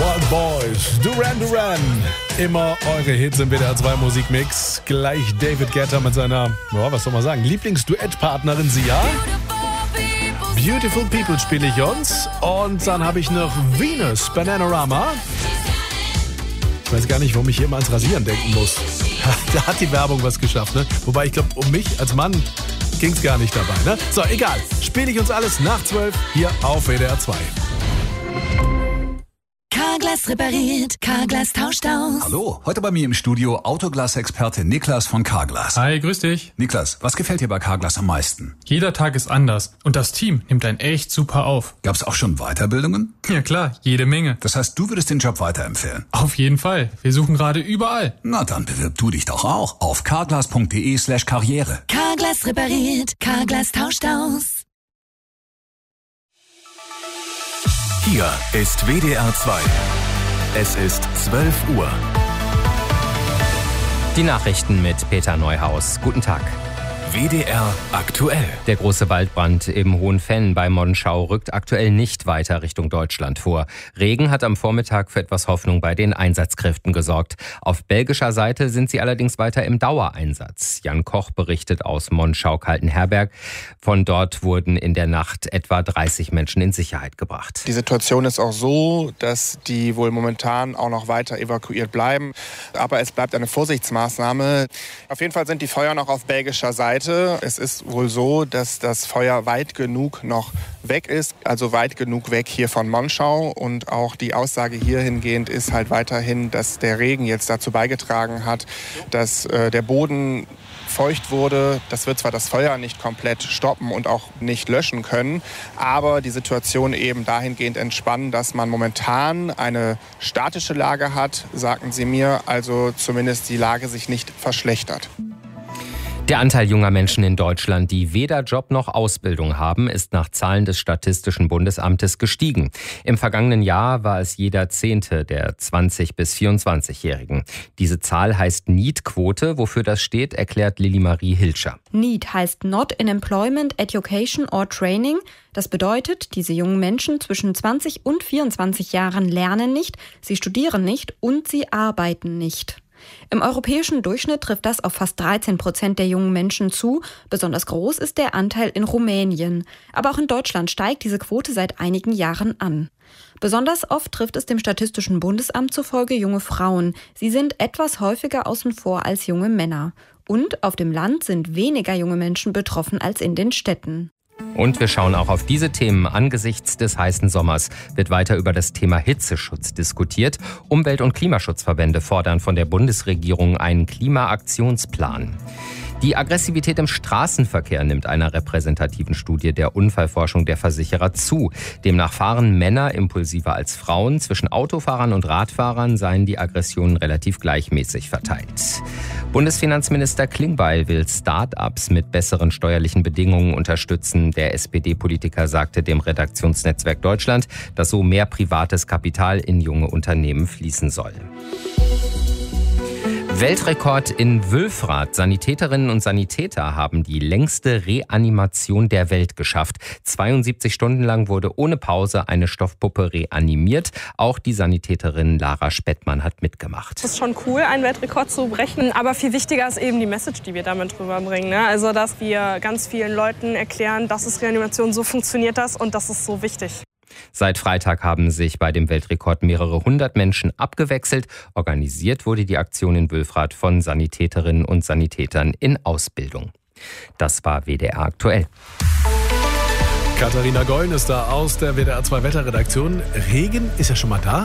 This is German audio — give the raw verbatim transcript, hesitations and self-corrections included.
Wild Boys, Duran Duran. Immer eure Hits im W D R zwei Musikmix. Gleich David Guetta mit seiner, ja, was soll man sagen, Lieblingsduettpartnerin Sia. Beautiful People spiele ich uns. Und dann habe ich noch Venus, Bananarama. Ich weiß gar nicht, warum ich hier immer ans Rasieren denken muss. Da hat die Werbung was geschafft, ne? Wobei ich glaube, um mich als Mann ging es gar nicht dabei, ne? So, egal. Spiele ich uns alles nach zwölf hier auf W D R zwei. Carglass repariert, Carglass tauscht aus. Hallo, heute bei mir im Studio Autoglas-Experte Niklas von Carglass. Hi, grüß dich. Niklas, was gefällt dir bei Carglass am meisten? Jeder Tag ist anders und das Team nimmt einen echt super auf. Gab's auch schon Weiterbildungen? Ja klar, jede Menge. Das heißt, du würdest den Job weiterempfehlen? Auf jeden Fall. Wir suchen gerade überall. Na, dann bewirb du dich doch auch auf carglass.de slash karriere. Carglass repariert, Carglass tauscht aus. Hier ist W D R zwei. Es ist zwölf Uhr. Die Nachrichten mit Peter Neuhaus. Guten Tag. W D R aktuell. Der große Waldbrand im Hohenfenn bei Monschau rückt aktuell nicht weiter Richtung Deutschland vor. Regen hat am Vormittag für etwas Hoffnung bei den Einsatzkräften gesorgt. Auf belgischer Seite sind sie allerdings weiter im Dauereinsatz. Jan Koch berichtet aus Monschau-Kaltenherberg. Von dort wurden in der Nacht etwa dreißig Menschen in Sicherheit gebracht. Die Situation ist auch so, dass die wohl momentan auch noch weiter evakuiert bleiben. Aber es bleibt eine Vorsichtsmaßnahme. Auf jeden Fall sind die Feuer noch auf belgischer Seite. Es ist wohl so, dass das Feuer weit genug noch weg ist, also weit genug weg hier von Monschau. Und auch die Aussage hier hingehend ist halt weiterhin, dass der Regen jetzt dazu beigetragen hat, dass äh, der Boden feucht wurde. Das wird zwar das Feuer nicht komplett stoppen und auch nicht löschen können, aber die Situation eben dahingehend entspannen, dass man momentan eine statische Lage hat, sagten sie mir, also zumindest die Lage sich nicht verschlechtert. Der Anteil junger Menschen in Deutschland, die weder Job noch Ausbildung haben, ist nach Zahlen des Statistischen Bundesamtes gestiegen. Im vergangenen Jahr war es jeder Zehnte der zwanzig- bis vierundzwanzigjährigen. Diese Zahl heißt NEET-Quote. Wofür das steht, erklärt Lilly-Marie Hilscher. NEET heißt Not in Employment, Education or Training. Das bedeutet, diese jungen Menschen zwischen zwanzig und vierundzwanzig Jahren lernen nicht, sie studieren nicht und sie arbeiten nicht. Im europäischen Durchschnitt trifft das auf fast dreizehn Prozent der jungen Menschen zu. Besonders groß ist der Anteil in Rumänien. Aber auch in Deutschland steigt diese Quote seit einigen Jahren an. Besonders oft trifft es dem Statistischen Bundesamt zufolge junge Frauen. Sie sind etwas häufiger außen vor als junge Männer. Und auf dem Land sind weniger junge Menschen betroffen als in den Städten. Und wir schauen auch auf diese Themen. Angesichts des heißen Sommers wird weiter über das Thema Hitzeschutz diskutiert. Umwelt- und Klimaschutzverbände fordern von der Bundesregierung einen Klimaaktionsplan. Die Aggressivität im Straßenverkehr nimmt einer repräsentativen Studie der Unfallforschung der Versicherer zu. Demnach fahren Männer impulsiver als Frauen. Zwischen Autofahrern und Radfahrern seien die Aggressionen relativ gleichmäßig verteilt. Bundesfinanzminister Klingbeil will Start-ups mit besseren steuerlichen Bedingungen unterstützen. Der S P D-Politiker sagte dem Redaktionsnetzwerk Deutschland, dass so mehr privates Kapital in junge Unternehmen fließen soll. Weltrekord in Wülfrath. Sanitäterinnen und Sanitäter haben die längste Reanimation der Welt geschafft. zweiundsiebzig Stunden lang wurde ohne Pause eine Stoffpuppe reanimiert. Auch die Sanitäterin Lara Spettmann hat mitgemacht. Es ist schon cool, einen Weltrekord zu brechen. Aber viel wichtiger ist eben die Message, die wir damit rüberbringen. Also, dass wir ganz vielen Leuten erklären, das ist Reanimation, so funktioniert das und das ist so wichtig. Seit Freitag haben sich bei dem Weltrekord mehrere hundert Menschen abgewechselt. Organisiert wurde die Aktion in Wülfrath von Sanitäterinnen und Sanitätern in Ausbildung. Das war W D R aktuell. Katharina Goin ist da aus der W D R zwei Wetterredaktion. Regen ist ja schon mal da.